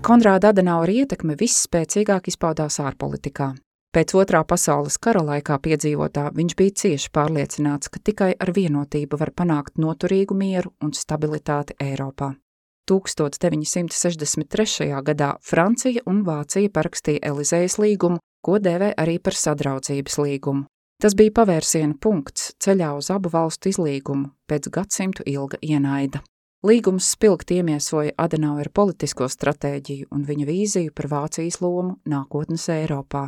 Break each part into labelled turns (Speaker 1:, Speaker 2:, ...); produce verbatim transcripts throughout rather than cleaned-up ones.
Speaker 1: Konrāda Adenaura ietekme visspēcīgāk izpaudās ārpolitikā. Pēc otrā pasaules kara laikā piedzīvotā viņš bija cieši pārliecināts, ka tikai ar vienotību var panākt noturīgu mieru un stabilitāti Eiropā. tūkstoš deviņi simti sešdesmit trešajā gadā Francija un Vācija parakstīja Elizejas līgumu, ko dēvē arī par sadraudzības līgumu. Tas bija pavērsiena punkts ceļā uz abu valstu izlīgumu pēc gadsimtu ilga ienaida. Līgums spilgti iemiesoja Adenaura politisko stratēģiju un viņa vīziju par Vācijas lomu nākotnes Eiropā.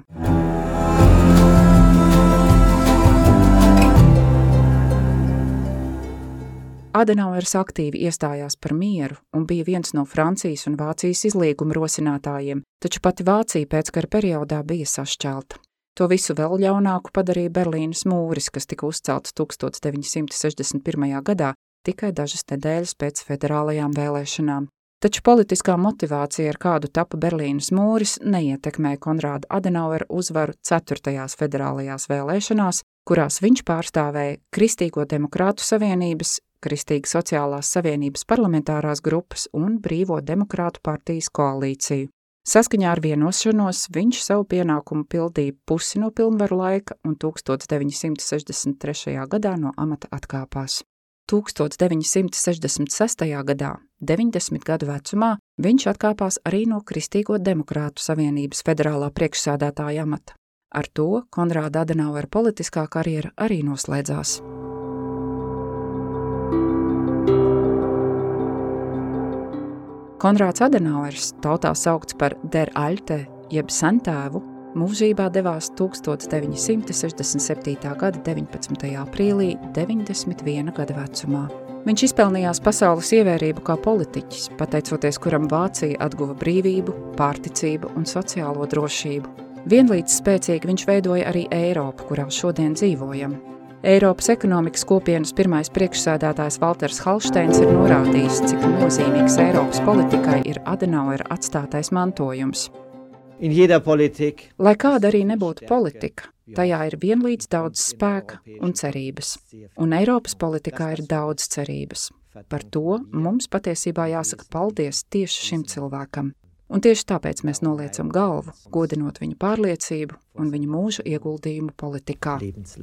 Speaker 1: Adenauers aktīvi iestājās par mieru un bija viens no Francijas un Vācijas izlīguma rosinātājiem, taču pati Vācija pēckara periodā bija sašķelta. To visu vēl ļaunāku padarīja Berlīnas mūris, kas tika uzcelts tūkstoš deviņi simti sešdesmit pirmajā gadā, tikai dažas nedēļas pēc federālajām vēlēšanām. Taču politiskā motivācija, ar kādu tapa Berlīnas mūris, neietekmēja Konrāda Adenaura uzvaru ceturtajās federālajās vēlēšanās, kurās viņš pārstāvēja Kristīgo demokrātu savienības, Kristīgi sociālās savienības parlamentārās grupas un Brīvo demokrātu partijas koalīciju. Saskaņā ar vienošanos viņš savu pienākumu pildīja pusi no pilnvaru laika un tūkstoš deviņi simti sešdesmit trešajā gadā no amata atkāpās. tūkstoš deviņi simti sešdesmit sestajā gadā, deviņdesmit gadu vecumā, viņš atkāpās arī no Kristīgo demokrātu savienības federālā priekšsēdētāja amata. Ar to Konrāda Adenaura politiskā karjera arī noslēdzās. Konrāds Adenauers, tautā saukts par Der Alte, jeb Sentēvu, mūžībā devās tūkstoš deviņi simti sešdesmit septītā gada deviņpadsmitajā aprīlī deviņdesmit viena gada vecumā. Viņš izpelnījās pasaules ievērību kā politiķis, pateicoties kuram Vācija atguva brīvību, pārticību un sociālo drošību. Vienlīdz spēcīgi viņš veidoja arī Eiropu, kurā šodien dzīvojam. Eiropas ekonomikas kopienas pirmais priekšsēdētājs Valters Halšteins ir norādījis, cik nozīmīgs Eiropas politikai ir Adenauera atstātais mantojums. Lai kāda arī nebūtu politika, tajā ir vienlīdz daudz spēka un cerības. Un Eiropas politikā ir daudz cerības. Par to mums patiesībā jāsaka paldies tieši šim cilvēkam. Un tieši tāpēc mēs noliecam galvu, godinot viņa pārliecību un viņa mūža ieguldījumu politikā.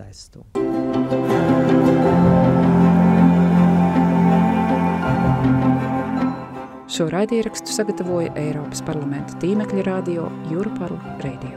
Speaker 1: Šo raidierakstu sagatavoja Eiropas parlamenta tīmekļa radio Europarl Radio.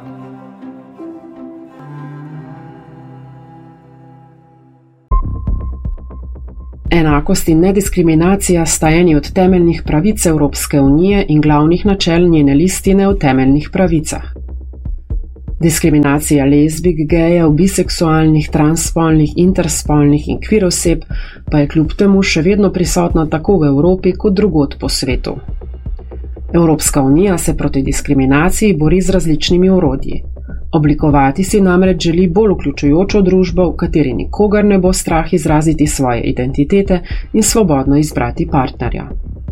Speaker 2: Enakost in nediskriminacija sta eni od temeljnih pravic Evropske unije in glavnih načel njene listine o temeljnih pravicah. Diskriminacija lezbik, gejev, biseksualnih, transspolnih, interspolnih in queer oseb pa je kljub temu še vedno prisotna tako v Evropi kot drugod po svetu. Evropska unija se proti diskriminaciji bori z različnimi orodji. Oblikovati si namreč želi bolj vključujočo družbo, v kateri nikogar ne bo strah izraziti svoje identitete in svobodno izbrati partnerja.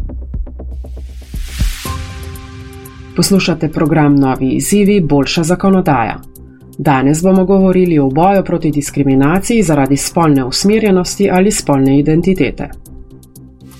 Speaker 2: Poslušate program Novi izzivi, boljša zakonodaja. Danes bomo govorili o boju proti diskriminaciji zaradi spolne usmerjenosti ali spolne identitete.